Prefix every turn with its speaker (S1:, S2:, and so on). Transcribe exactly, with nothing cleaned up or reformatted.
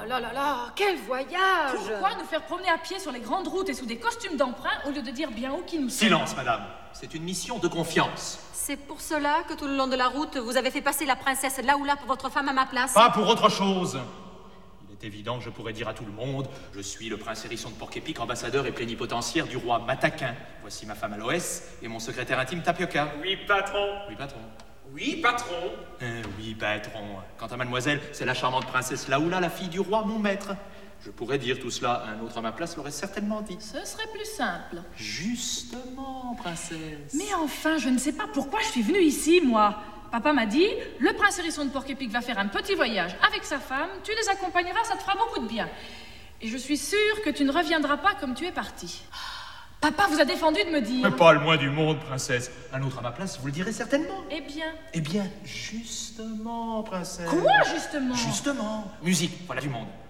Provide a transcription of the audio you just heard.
S1: là là là là, quel voyage!
S2: Pourquoi nous faire promener à pied sur les grandes routes et sous des costumes d'emprunt au lieu de dire bien où qui nous sommes?
S3: Silence, madame. C'est une mission de confiance.
S1: C'est pour cela que tout le long de la route, vous avez fait passer la princesse Laoula pour votre femme à ma place?
S3: Pas pour autre chose. Il est évident que je pourrais dire à tout le monde, je suis le prince Hérisson de Porc-Épic, ambassadeur et plénipotentiaire du roi Mataquin. Voici ma femme Aloès et mon secrétaire intime Tapioca.
S4: Oui, patron.
S3: Oui, patron.
S4: Oui, patron.
S3: Euh, oui, patron. Quant à mademoiselle, c'est la charmante princesse Laoula, la fille du roi, mon maître. Je pourrais dire tout cela, un autre à ma place l'aurait certainement dit.
S2: Ce serait plus simple.
S3: Justement, princesse.
S2: Mais enfin, je ne sais pas pourquoi je suis venue ici, moi. Papa m'a dit, le prince Hérisson de Porc-Épic va faire un petit voyage avec sa femme, tu les accompagneras, ça te fera beaucoup de bien. Et je suis sûre que tu ne reviendras pas comme tu es parti. Papa vous a défendu de me dire...
S3: Mais pas le moins du monde, princesse. Un autre à ma place, vous le direz certainement.
S2: Eh bien...
S3: Eh bien, justement, princesse.
S2: Quoi, justement?
S3: Justement. Musique, voilà du monde.